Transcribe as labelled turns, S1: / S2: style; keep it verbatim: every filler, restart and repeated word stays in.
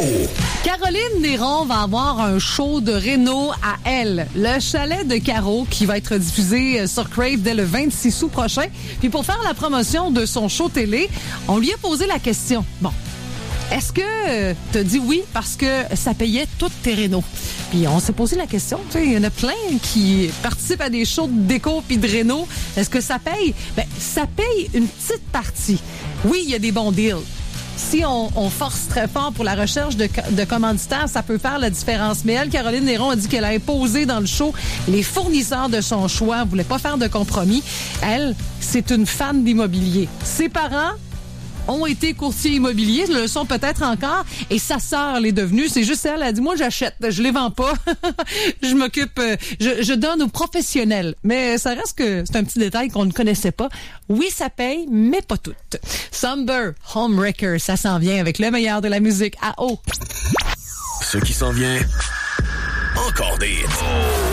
S1: Caroline Néron va avoir un show de réno à elle, le chalet de Caro, qui va être diffusé sur Crave dès le vingt-six août prochain. Puis pour faire la promotion de son show télé, on lui a posé la question. Bon, est-ce que tu as dit oui parce que ça payait toutes tes rénos? Puis on s'est posé la question. Tu sais, il y en a plein qui participent à des shows de déco puis de réno. Est-ce que ça paye? Ben, ça paye une petite partie. Oui, il y a des bons deals. Si on, on force très fort pour la recherche de, de commanditaires, ça peut faire la différence. Mais elle, Caroline Néron, a dit qu'elle a imposé dans le show les fournisseurs de son choix. Elle voulait pas faire de compromis. Elle, c'est une fan d'immobilier. Ses parents ont été courtiers immobiliers, le sont peut-être encore, et sa sœur l'est devenue. C'est juste elle, elle a dit, moi j'achète, je les vends pas, je m'occupe, je, je donne aux professionnels. Mais ça reste que c'est un petit détail qu'on ne connaissait pas. Oui, ça paye, mais pas tout. Somber Homewrecker, ça s'en vient avec le meilleur de la musique à eau.
S2: Ce qui s'en vient, encore des hits.